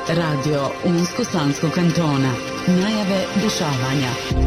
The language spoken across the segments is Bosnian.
Radio Unsko-Sanskog kantona. Najave dešavanja.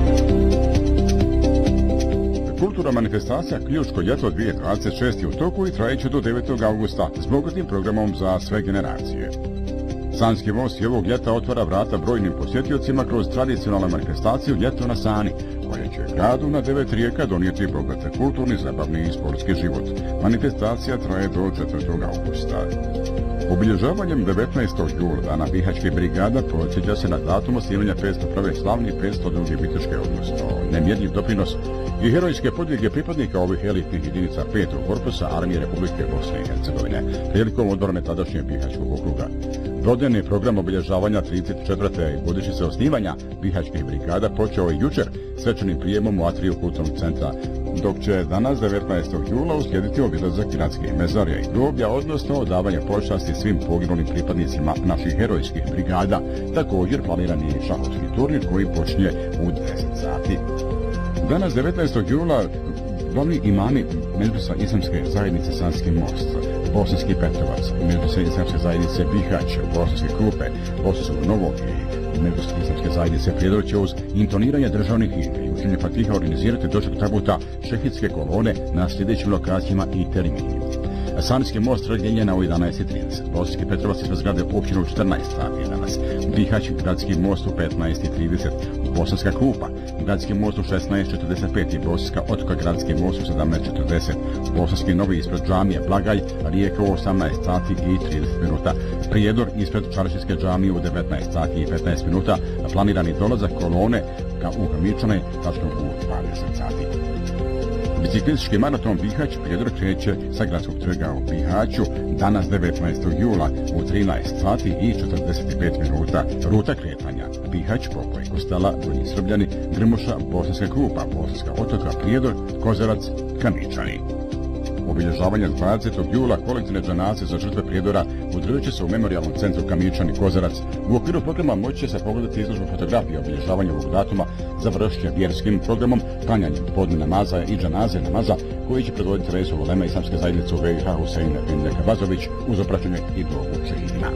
Kulturna manifestacija Ključko ljeto 2026 je u toku i trajeće do 9. augusta s bogatim programom za sve generacije. Sanski most i ovog ljeta otvara vrata brojnim posjetiocima kroz tradicionalnu manifestaciju Ljeto na Sani, koja će gradu na 9 rijeka donijeti bogate kulturni, zabavni i sportski život. Manifestacija traje do 4. augusta. Obilježavanjem 19. jula dana Bihaćke brigada podsjeća se na datum osnivanja 501. slavni 502. biteške, odnosno nemjerljiv doprinos i herojske podvige pripadnika ovih elitnih jedinica 5. korpusa Armije Republike Bosne i Hercegovine prilikom odbrane tadašnjeg Bihaćkog okruga. Dodani program obilježavanja 34. godišnjice osnivanja Bihaćkih brigada počeo je jučer svečanim prijemom u atriju kulturnog centra, dok će danas 19. jula uslijediti obilazak gradskih mezarija i groblja, odnosno odavanje počasti svim poginulim pripadnicima naših herojskih brigada. Također planirani je šahovski turnir koji počinje u 10 sati. Danas 19. jula glavni imami Medresa Islamske zajednice Sanski most, Bosanski Petrovac, Medresa Islamske zajednice Bihać, Bosanske Krupe, Bosanskog Novog i Medresa Islamske zajednice Prijedor će uz intoniranje državnih himna i učenje fatiha organizirati doček tabuta šehidske kolone na sljedećim lokacijama i terminima. Sanski most razdijeljen u 11:30, Bosanski Petrovac ispred zgrade općine u 14 sati danas, Bihać gradski most u 15:30, Bosanska Krupa gradski most u 16:45 i Bosanska Otoka gradski most u 17:40, Bosanski Novi ispred džamije Blagaj, Rijeka u 18 sati i 30 minuta, Prijedor ispred Čaršijske džamije u 19 sati i 15 minuta, planirani dolazak kolone u Kamičane tačno u 20 sati. Biciklistički maraton Bihać Prijedor kreće sa gradskog trga u Bihaću danas 19. jula u 13 sati i 45 minuta. Ruta kretanja Bihać, Pokoj, Kostela, Donji Srbljani, Grmoša, Bosanska Krupa, Bosanska Otoka, Prijedor, Kozarac, Kamičani. Obilježavanje 20. jula kolektivne džanaze za žrtve Prijedora održat će se u memorijalnom centru Kamičani Kozarac. U okviru programa moći će se pogledati izložbu fotografije obilježavanja ovog datuma, završće vjerskim programom, klanjanjem podne namaza i džanaze namaza, koji će predvoditi Reisul Ulema Islamske zajednice u BiH Husein bin Nekabazović uz opraćanje i dobu šehidima.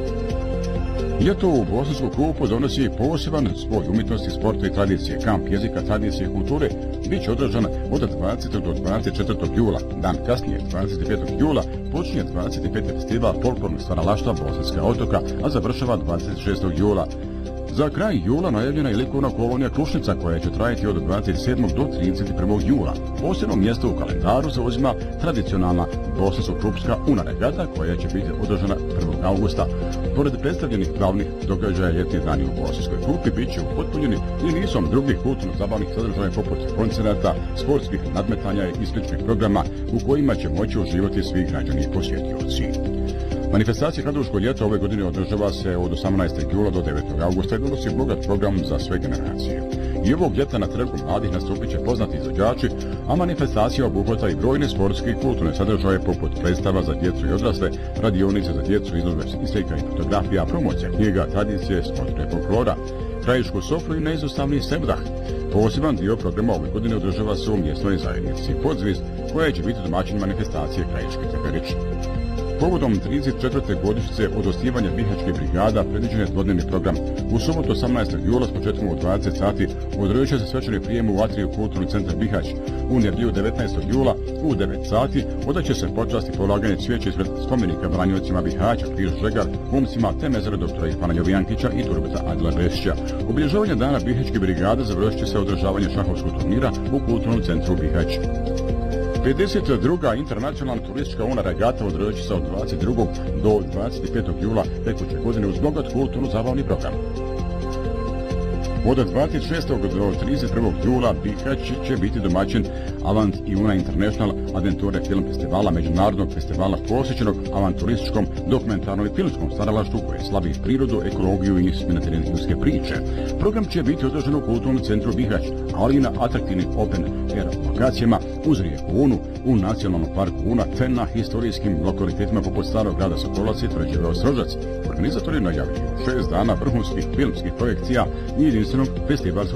Ljeto u Bosansku Krupu donosi poseban spoj umjetnosti, sporta i tradicije. Kamp jezika, tradicije i kulture bit će održan od 20. do 24. jula. Dan kasnije, 25. jula, počinje 25. festival folklornog stvaralaštva Bosanska Otoka, a završava 26. jula. Za kraj jula najavljena je likovna kolonija Krušnica koja će trajati od 27. do 31. jula. Posebno mjesto u kalendaru zauzima tradicionalna bosansko-krupska una regata koja će biti održana 1. augusta. Pored predstavljenih glavnih događaja ljetni dani u Bosanskoj Krupi bit će upotpunjeni i nizom drugih kulturno-zabavnih sadržaja poput koncerata, sportskih nadmetanja i sličnih programa u kojima će moći uživati svi građani i posjetioci. Manifestacija Kladuško ljeto ove godine održava se od 18. jula do 9. augusta i donosi bogat program za sve generacije. I ovog ljeta na Trgu mladih nastupit će poznati izvođači, a manifestacija obuhvata i brojne sportske i kulturne sadržaje poput predstava za djecu i odrasle, radionice za djecu, izložbe slika i fotografija, promocija knjiga, tradicije, sportske folklora, krajišku sofru i neizostavni semdah. Poseban dio programa ove godine održava se u mjesnoj zajednici Podzvizd, koja će biti domaćin manifestacije Krajiški Teperić. Povodom 34. godišnjice od osnivanja Bihaćke brigada predviđen je dvodnevni program. U subotu 18. jula s početkom u 20 sati održat će se svečani prijem u atriju kulturnog centra Bihać. U nedjelju 19. jula u 9 sati odat će se počasti polaganje cvijeća ispred spomenika branjovcima Bihaća, Križ Žegar, Humcima te mezare doktora Ivana Jovijankića i Turbeta Adila Besića. Obilježavanje dana Bihaćke brigade završit će se održavanje šahovskog turnira u kulturnom centru Bihać. 52. internacionalna turistička una regata održat će se od 22. do 25. jula tekuće godine uz bogat kulturno-zabavni program. Od 26. do 31. jula Bihać će biti domaćin Avant i Una International Aventure Film Festivala, međunarodnog festivala posvećenog avanturističkom, dokumentarnom i filmskom stvaralaštvu koje slavi prirodu, ekologiju i ljudske priče. Program će biti održan u kulturnom centru Bihać, ali i na atraktivnim open air lokacijama uz rijeku Unu, u nacionalnom parku Una te na historijskim lokalitetima poput Starog grada Sokolac i Tvrđave Ostrožac. Organizatori najavljuju 6 dana vrhunskih filmskih projekcija i jedinstvenog festivalskog